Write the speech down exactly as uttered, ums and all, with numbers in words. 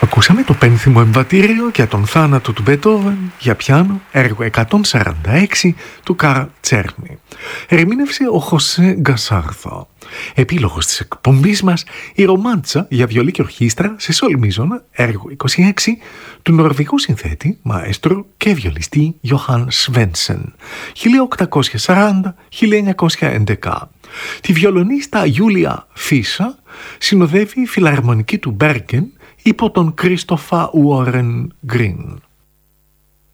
Ακούσαμε το πένθυμο εμβατήριο για τον θάνατο του Μπετόβεν για πιάνο, έργο εκατόν σαράντα έξι του Καρλ Τσέρνι. Ερμήνευσε ο Χωσέ Γκασάρθο. Επίλογος της εκπομπής μας, η ρομάντσα για βιολί και ορχήστρα σε σόλ μίζωνα, έργο είκοσι έξι, του νορβηγού συνθέτη, μαέστρο και βιολιστή Γιωχάν Σβένσεν, χίλια οκτακόσια σαράντα με χίλια εννιακόσια έντεκα. Τη βιολονίστα Γιούλια Φίσα συνοδεύει η φιλαρμονική του Μπέργκεν υπό τον Κρίστοφα Ουόρεν Γκριν.